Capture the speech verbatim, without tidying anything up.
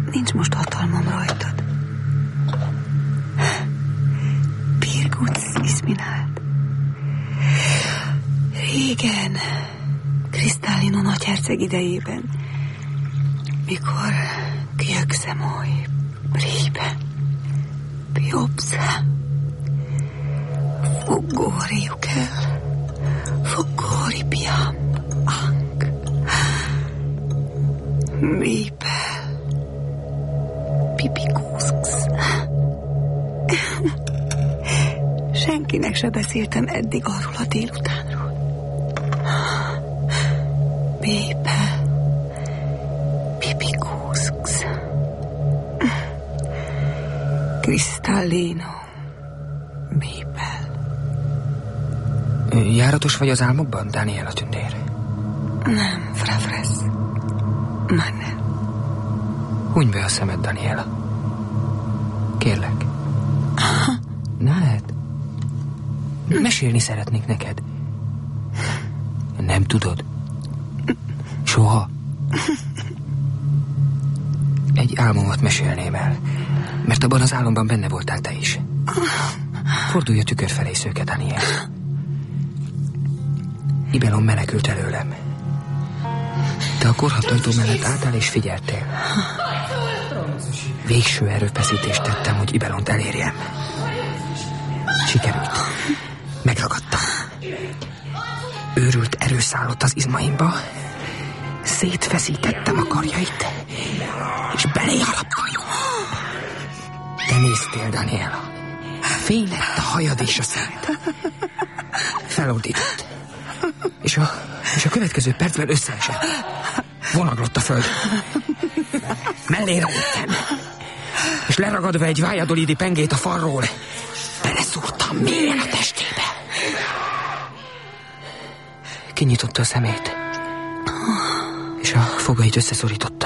nincs most hatalmam rajtad. Birgit Szismináld. Régen, Kristállina nagyherceg idejében, mikor Kjöksemoly, Bríbe, Biopsze, Fogóriuk el, Fogóri piam, Ang, Bríbe, Pipikuszksz. Senkinek se beszéltem eddig arról a délutánról. Bépe, Pipikuszksz, Kristállino, Bépe. Járatos vagy az álmokban, Daniela tündér? Nem, Frafres. Már nem. Hunyd be a szemed, Daniela. Kérlek. Nálad? Mesélni szeretnék neked. Nem tudod? Soha? Egy álmomat mesélném el, mert abban az álomban benne voltál te is. Fordulj a tükör felé, szőke Daniel. Ibelon menekült előlem. Te a korhatajtó mellett álltál és figyeltél. Végső erőfeszítést tettem, hogy Ibelont elérjem. Sikerült. Megragadtam. Őrült erő szállott az izmaimba. Szétfeszítettem a karjait, és belé haraptam. Te néztél, Daniela. Fénylett a hajad és a szemed. Felordított. És a, és a következő percben összeesett. Vonaglott a föld. Mellére léptem. És leragadva egy vájadolidi pengét a falról, beleszúrtam mélyen a testébe. Kinyitotta a szemét, és a fogait összeszorította.